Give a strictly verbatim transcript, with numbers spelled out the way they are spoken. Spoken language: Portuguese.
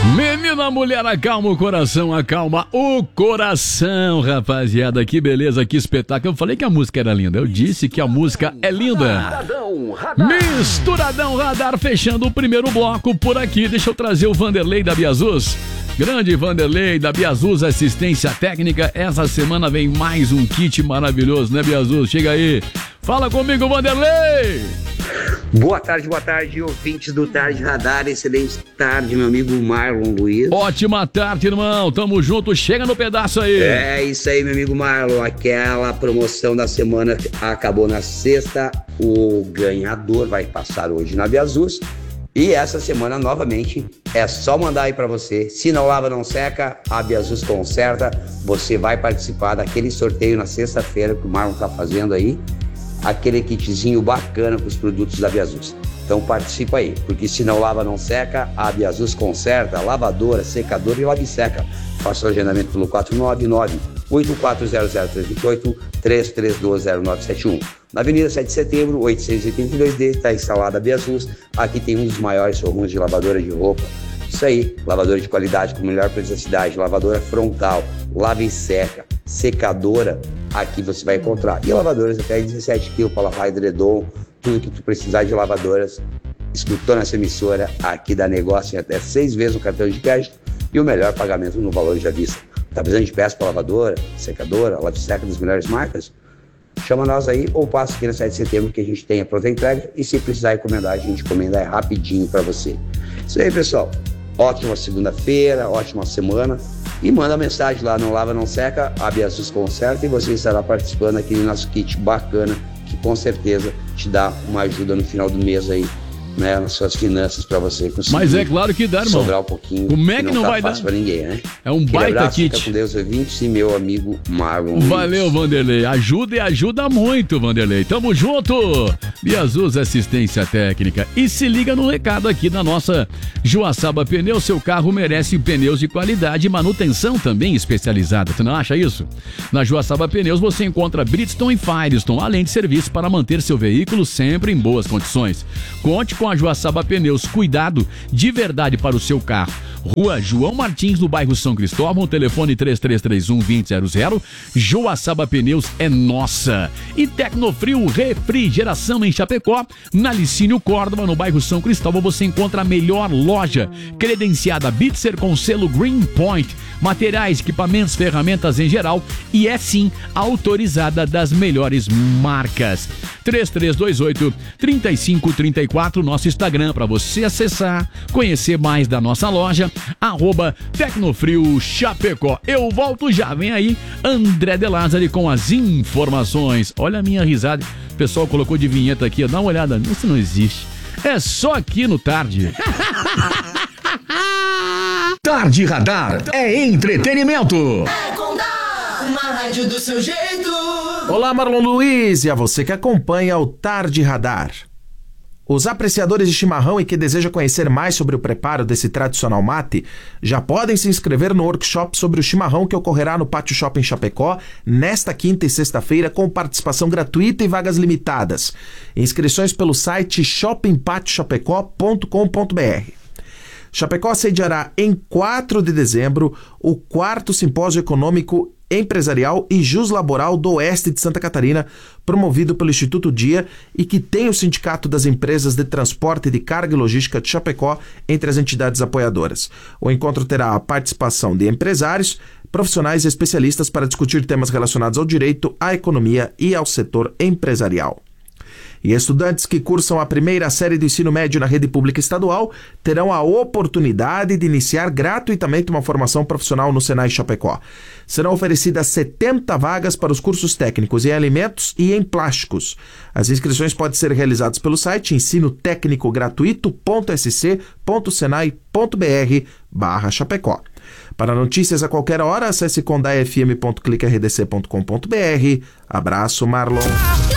Menina, mulher, acalma o coração, acalma o coração, rapaziada, que beleza, que espetáculo. Eu falei que a música era linda, eu disse que a música é linda. Misturadão Radar, fechando o primeiro bloco por aqui. Deixa eu trazer o Vanderlei da Biazus. Grande Vanderlei da Biazus Assistência Técnica. Essa semana vem mais um kit maravilhoso, né, Biazus? Chega aí. Fala comigo, Vanderlei! Boa tarde, boa tarde, ouvintes do Tarde Radar. Excelente tarde, meu amigo Marlon Luiz. Ótima tarde, irmão. Tamo junto. Chega no pedaço aí. É isso aí, meu amigo Marlon. Aquela promoção da semana acabou na sexta. O ganhador vai passar hoje na Biazus. E essa semana, novamente, é só mandar aí pra você. Se não lava, não seca, a Biazus conserta. Você vai participar daquele sorteio na sexta-feira que o Marlon tá fazendo aí. Aquele kitzinho bacana com os produtos da Biazus. Então participa aí, porque se não lava, não seca, a Biazus conserta, lavadora, secadora e lave-seca. Faça o agendamento pelo quatro nove nove, oito quatro zero zero, três oito oito, três três dois zero nove sete um. Na Avenida sete de Setembro, oitocentos e oitenta e dois D, está instalada a Biazus. Aqui tem um dos maiores showrooms de lavadora de roupa. Isso aí, lavadora de qualidade com o melhor preço da cidade, lavadora frontal, lava e seca, secadora, aqui você vai encontrar. E lavadoras até dezessete quilos, para lavar edredom, tudo que tu precisar de lavadoras, escutou nessa emissora, aqui dá negócio em até seis vezes no cartão de crédito e o melhor pagamento no valor de à vista. Tá precisando de peça para lavadora, secadora, lava e seca das melhores marcas? Chama nós aí ou passa aqui na sete de Setembro que a gente tem a pronta entrega e se precisar encomendar, a gente encomenda rapidinho para você. Isso aí, pessoal. Ótima segunda-feira, ótima semana. E manda mensagem lá, não lava, não seca, a Biazus conserta e você estará participando aqui do nosso kit bacana, que com certeza te dá uma ajuda no final do mês aí, né, nas suas finanças pra você conseguir. Mas é claro que dá, irmão. Sobrar um pouquinho. Como é que, que não, não tá vai fácil dar? Pra ninguém, né? É um Aquele baita abraço, kit. Fica com Deus, ouvintes, e meu amigo Marlon. Valeu, Luiz. Vanderlei. Ajuda e ajuda muito, Vanderlei. Tamo junto. Biazus Assistência Técnica. E se liga no recado aqui da nossa Joaçaba Pneus. Seu carro merece pneus de qualidade e manutenção também especializada. Tu não acha isso? Na Joaçaba Pneus você encontra Bridgestone e Firestone, além de serviços para manter seu veículo sempre em boas condições. Conte com a Joaçaba Pneus. Cuidado de verdade para o seu carro. Rua João Martins, no bairro São Cristóvão, telefone três três três um, dois zero zero zero. Joaçaba Pneus é nossa. E Tecnofrio Refrigeração em Chapecó, na Licínio Córdoba, no bairro São Cristóvão, você encontra a melhor loja credenciada Bitzer com selo Green Point, materiais, equipamentos, ferramentas em geral e é sim autorizada das melhores marcas. três três dois oito, três cinco três quatro, nosso Instagram para você acessar, conhecer mais da nossa loja, arroba Tecnofrio Chapecó. Eu volto já, vem aí André De Lázari com as informações. Olha a minha risada, o pessoal colocou de vinheta aqui, dá uma olhada, isso não existe, é só aqui no Tarde. Tarde Radar é entretenimento. É Condá, uma rádio do seu jeito. Olá, Marlon Luiz e a você que acompanha o Tarde Radar. Os apreciadores de chimarrão e que desejam conhecer mais sobre o preparo desse tradicional mate, já podem se inscrever no workshop sobre o chimarrão que ocorrerá no Pátio Shopping Chapecó nesta quinta e sexta-feira com participação gratuita e vagas limitadas. Inscrições pelo site shopping patio chapecó ponto com ponto b r. Chapecó sediará em quatro de dezembro o quarto Simpósio Econômico, Empresarial e Juslaboral do Oeste de Santa Catarina, promovido pelo Instituto Dia e que tem o Sindicato das Empresas de Transporte de Carga e Logística de Chapecó entre as entidades apoiadoras. O encontro terá a participação de empresários, profissionais e especialistas para discutir temas relacionados ao direito, à economia e ao setor empresarial. E estudantes que cursam a primeira série do ensino médio na rede pública estadual terão a oportunidade de iniciar gratuitamente uma formação profissional no Senai Chapecó. Serão oferecidas setenta vagas para os cursos técnicos em alimentos e em plásticos. As inscrições podem ser realizadas pelo site ensino técnico gratuito ponto s c ponto senai ponto b r barra Chapecó. Para notícias a qualquer hora, acesse condá f m ponto clique r d c ponto com ponto b r. Abraço, Marlon.